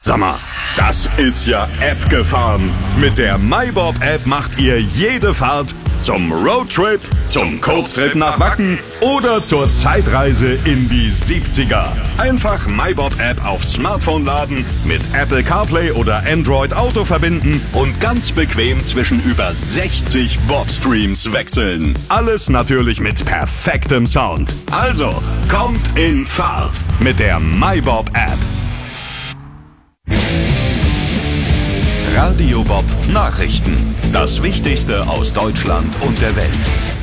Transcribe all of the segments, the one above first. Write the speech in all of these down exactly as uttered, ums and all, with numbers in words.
Sag mal, das ist ja abgefahren. Mit der MyBob-App macht ihr jede Fahrt zum Roadtrip, zum Kurztrip nach Wacken oder zur Zeitreise in die siebziger. Einfach MyBob-App aufs Smartphone laden, mit Apple CarPlay oder Android Auto verbinden und ganz bequem zwischen über sechzig Bob-Streams wechseln. Alles natürlich mit perfektem Sound. Also, kommt in Fahrt mit der MyBob-App. Radio Bob Nachrichten. Das Wichtigste aus Deutschland und der Welt.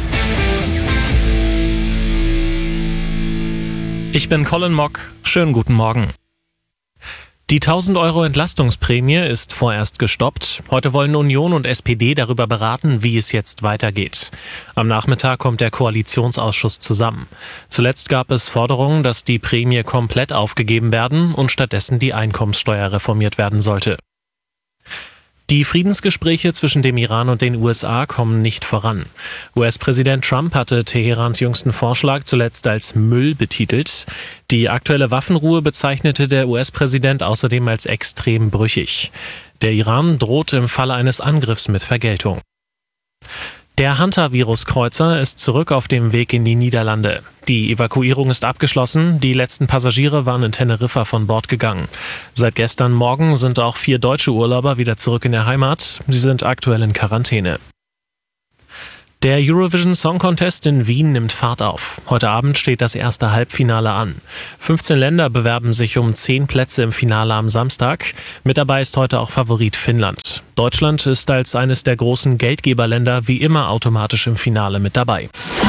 Ich bin Colin Mock. Schönen guten Morgen. Die tausend Euro Entlastungsprämie ist vorerst gestoppt. Heute wollen Union und S P D darüber beraten, wie es jetzt weitergeht. Am Nachmittag kommt der Koalitionsausschuss zusammen. Zuletzt gab es Forderungen, dass die Prämie komplett aufgegeben werden und stattdessen die Einkommenssteuer reformiert werden sollte. Die Friedensgespräche zwischen dem Iran und den U S A kommen nicht voran. U S-Präsident Trump hatte Teherans jüngsten Vorschlag zuletzt als Müll betitelt. Die aktuelle Waffenruhe bezeichnete der U S-Präsident außerdem als extrem brüchig. Der Iran droht im Falle eines Angriffs mit Vergeltung. Der Hantavirus-Kreuzer ist zurück auf dem Weg in die Niederlande. Die Evakuierung ist abgeschlossen. Die letzten Passagiere waren in Teneriffa von Bord gegangen. Seit gestern Morgen sind auch vier deutsche Urlauber wieder zurück in der Heimat. Sie sind aktuell in Quarantäne. Der Eurovision Song Contest in Wien nimmt Fahrt auf. Heute Abend steht das erste Halbfinale an. fünfzehn Länder bewerben sich um zehn Plätze im Finale am Samstag. Mit dabei ist heute auch Favorit Finnland. Deutschland ist als eines der großen Geldgeberländer wie immer automatisch im Finale mit dabei.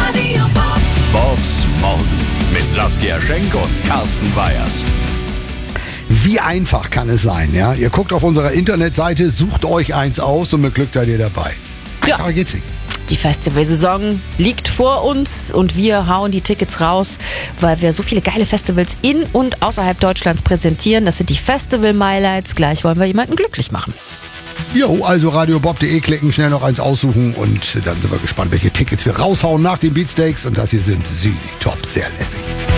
Bobs Morgen mit Saskia Schenk und Carsten Weyers. Wie einfach kann es sein, ja? Ihr guckt auf unserer Internetseite, sucht euch eins aus und mit Glück seid ihr dabei. Einfacher Ja. geht's nicht. Die Festivalsaison liegt vor uns und wir hauen die Tickets raus, weil wir so viele geile Festivals in und außerhalb Deutschlands präsentieren. Das sind die Festival-Highlights. Gleich wollen wir jemanden glücklich machen. Jo, also radiobob punkt de klicken, schnell noch eins aussuchen und dann sind wir gespannt, welche Tickets wir raushauen nach den Beatsteaks. Und das hier sind Z Z Top, sehr lässig.